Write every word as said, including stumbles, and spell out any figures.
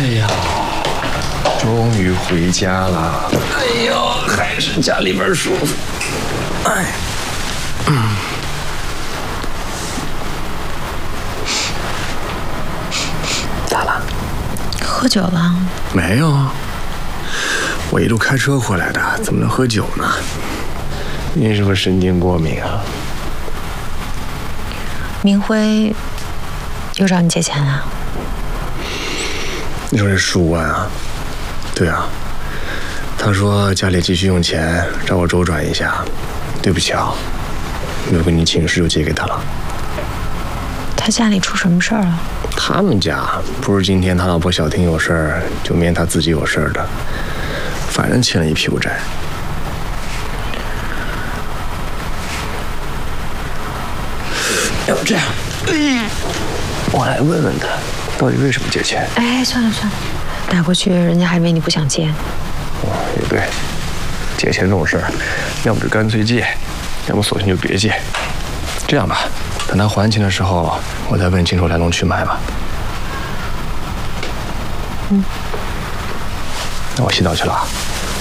呀，终于回家了。哎呦，还是家里边舒服。哎，嗯，咋了？ 喝酒了？ 没有啊，我一路开车回来的，怎么能喝酒呢？你是不是神经过敏啊？ 明辉又找你借钱啊？ 你说这十五万啊？对啊，他说家里急需用钱，让我周转一下。对不起啊，没有跟你请示就借给他了。 他家里出什么事儿了？ 他们家不是今天他老婆小婷有事儿，就明天他自己有事儿的，反正欠了一屁股债。要不这样，我来问问他，到底为什么借钱？ 哎，算了算了，打过去人家还以为你不想借。 哦，也对，借钱这种事儿，要么就干脆借，要么索性就别借。这样吧，等他还钱的时候，我再问清楚来龙去脉吧。 嗯。 那我洗澡去了。